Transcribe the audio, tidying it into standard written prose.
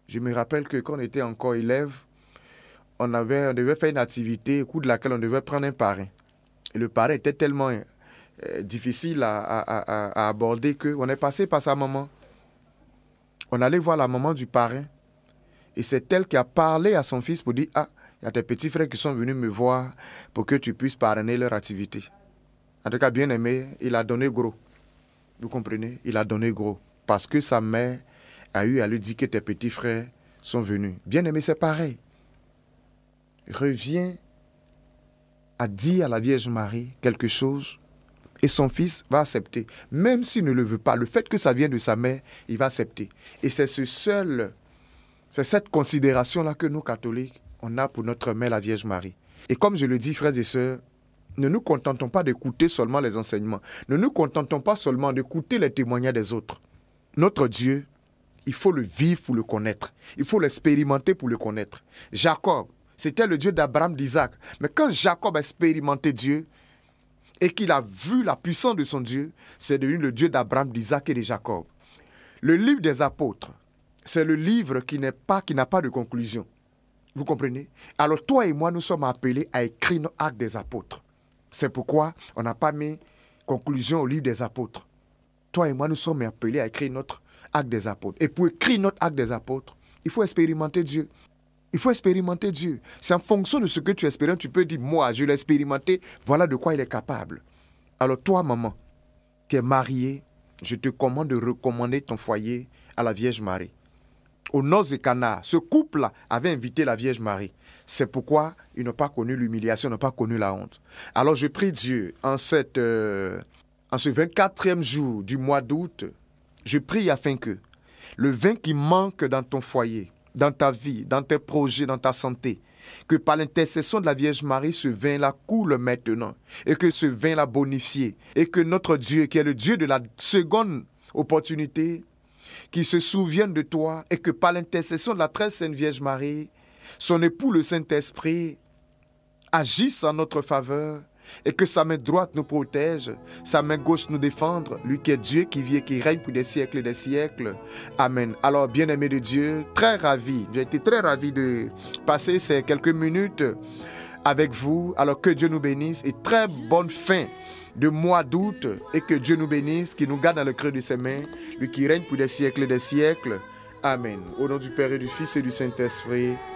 Je me rappelle que quand on était encore élève, on devait faire une activité au cours de laquelle on devait prendre un parrain. Et le parrain était tellement difficile à aborder qu'on est passé par sa maman. On allait voir la maman du parrain et c'est elle qui a parlé à son fils pour dire « Ah, il y a tes petits frères qui sont venus me voir pour que tu puisses parrainer leur activité. » En tout cas, bien aimé, il a donné gros. Vous comprenez? Il a donné gros. Parce que sa mère a eu à lui dire que tes petits frères sont venus. Bien aimé, c'est pareil. Reviens à dire à la Vierge Marie quelque chose et son fils va accepter. Même s'il ne le veut pas, le fait que ça vienne de sa mère, il va accepter. Et c'est cette considération-là que nous, catholiques, on a pour notre mère, la Vierge Marie. Et comme je le dis, frères et sœurs, ne nous contentons pas d'écouter seulement les enseignements. Ne nous contentons pas seulement d'écouter les témoignages des autres. Notre Dieu, il faut le vivre pour le connaître. Il faut l'expérimenter pour le connaître. Jacob, c'était le Dieu d'Abraham, d'Isaac. Mais quand Jacob a expérimenté Dieu et qu'il a vu la puissance de son Dieu, c'est devenu le Dieu d'Abraham, d'Isaac et de Jacob. Le livre des apôtres, c'est le livre qui n'a pas de conclusion. Vous comprenez? Alors toi et moi, nous sommes appelés à écrire nos actes des apôtres. C'est pourquoi on n'a pas mis conclusion au livre des apôtres. Toi et moi, nous sommes appelés à écrire notre acte des apôtres. Et pour écrire notre acte des apôtres, il faut expérimenter Dieu. Il faut expérimenter Dieu. C'est en fonction de ce que tu expérimentes, tu peux dire, moi, je l'ai expérimenté, voilà de quoi il est capable. Alors toi, maman, qui es mariée, je te commande de recommander ton foyer à la Vierge Marie. Aux noces de Cana, ce couple-là avait invité la Vierge Marie. C'est pourquoi ils n'ont pas connu l'humiliation, n'ont pas connu la honte. Alors je prie Dieu, en ce 24e jour du mois d'août, je prie afin que le vin qui manque dans ton foyer, dans ta vie, dans tes projets, dans ta santé, que par l'intercession de la Vierge Marie, ce vin-là coule maintenant, et que ce vin-là bonifie, et que notre Dieu, qui est le Dieu de la seconde opportunité, qui se souvienne de toi, et que par l'intercession de la très sainte Vierge Marie, son époux le Saint-Esprit agisse en notre faveur, et que sa main droite nous protège, sa main gauche nous défendre, lui qui est Dieu, qui vit et qui règne pour des siècles et des siècles. Amen. Alors, bien-aimé de Dieu, très ravi, j'ai été très ravi de passer ces quelques minutes avec vous. Alors que Dieu nous bénisse et très bonne fin de mois d'août et que Dieu nous bénisse, qu'il nous garde dans le creux de ses mains, lui qui règne pour des siècles et des siècles. Amen. Au nom du Père et du Fils et du Saint-Esprit.